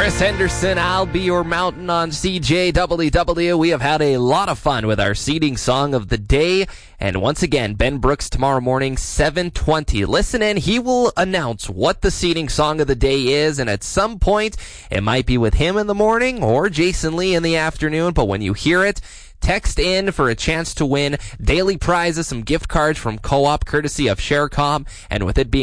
Chris Henderson, I'll Be Your Mountain on CJWW. We have had a lot of fun with our seeding song of the day. And once again, Ben Brooks tomorrow morning, 7:20. Listen in. He will announce what the seeding song of the day is. And at some point, it might be with him in the morning or Jason Lee in the afternoon. But when you hear it, text in for a chance to win daily prizes, some gift cards from Co-op courtesy of Sharecom. And with it being